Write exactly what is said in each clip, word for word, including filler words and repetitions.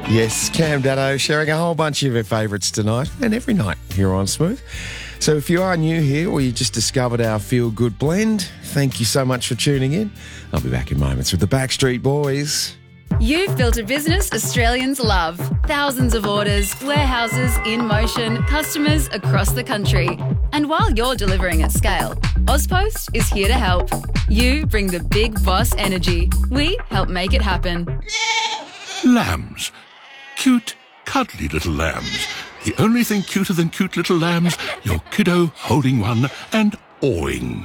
Yes, Cam Daddo sharing a whole bunch of your favourites tonight and every night here on Smooth. So if you are new here or you just discovered our Feel Good blend, thank you so much for tuning in. I'll be back in moments with the Backstreet Boys. You've built a business Australians love. Thousands of orders, warehouses in motion, customers across the country. And while you're delivering at scale, Ozpost is here to help. You bring the big boss energy. We help make it happen. Lambs. Cute, cuddly little lambs. The only thing cuter than cute little lambs, your kiddo holding one and awing.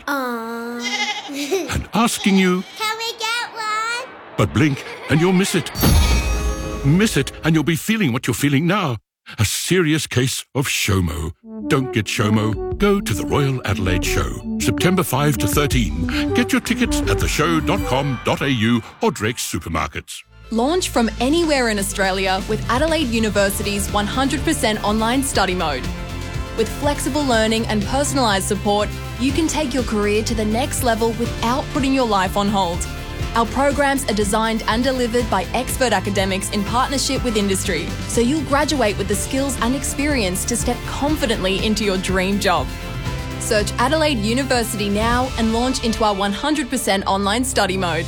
Aww. And asking you, Can we get one? but blink and you'll miss it. Miss it and you'll be feeling what you're feeling now. A serious case of SHOMO. Don't get SHOMO. Go to the Royal Adelaide Show, September fifth to thirteenth. Get your tickets at the show dot com dot a u or Drake's supermarkets. Launch from anywhere in Australia with Adelaide University's one hundred percent online study mode. With flexible learning and personalised support, you can take your career to the next level without putting your life on hold. Our programs are designed and delivered by expert academics in partnership with industry, so you'll graduate with the skills and experience to step confidently into your dream job. Search Adelaide University now and launch into our one hundred percent online study mode.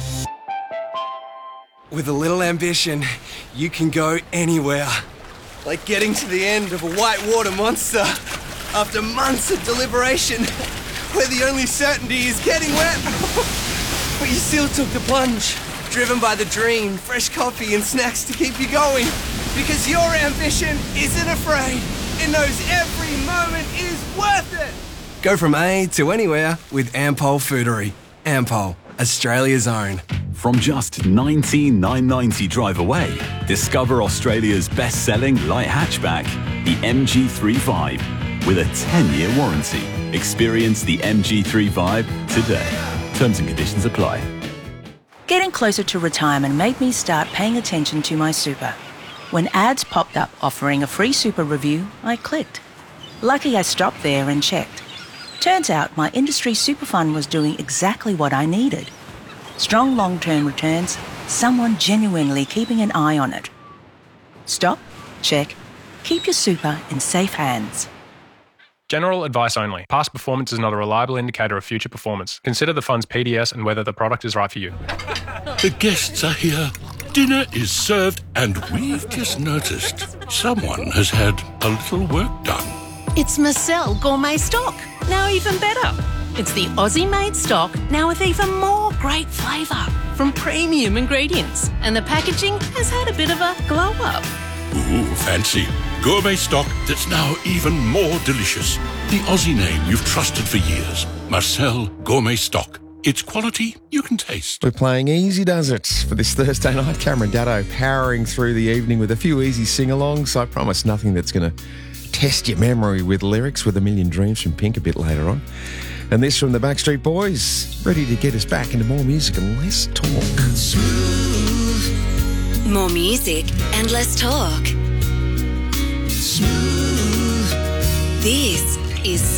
With a little ambition, you can go anywhere. Like getting to the end of a whitewater monster after months of deliberation, where the only certainty is getting wet. But you still took the plunge, driven by the dream, fresh coffee and snacks to keep you going. Because your ambition isn't afraid. It knows every moment is worth it. Go from A to anywhere with Ampol Foodery. Ampol, Australia's own. From just nineteen thousand nine hundred ninety drive away, discover Australia's best-selling light hatchback, the M G three Vibe, with a ten-year warranty. Experience the M G three Vibe today. Terms and conditions apply. Getting closer to retirement made me start paying attention to my super. When ads popped up offering a free super review, I clicked. Lucky I stopped there and checked. Turns out my industry super fund was doing exactly what I needed. Strong long-term returns, someone genuinely keeping an eye on it. Stop, check, keep your super in safe hands. General advice only. Past performance is not a reliable indicator of future performance. Consider the fund's P D S and whether the product is right for you. The guests are here. Dinner is served and we've just noticed someone has had a little work done. It's Marcel Gourmet Stock. Now even better. It's the Aussie-made stock, now with even more great flavour from premium ingredients. And the packaging has had a bit of a glow-up. Ooh, fancy. Gourmet stock that's now even more delicious. The Aussie name you've trusted for years. Marcel Gourmet Stock. It's quality you can taste. We're playing Easy Does It for this Thursday night. Cameron Daddo powering through the evening with a few easy sing-alongs. I promise nothing that's going to test your memory with lyrics with A Million Dreams from Pink a bit later on. And this from the Backstreet Boys, ready to get us back into more music and less talk. Smooth. More music and less talk. Smooth. This is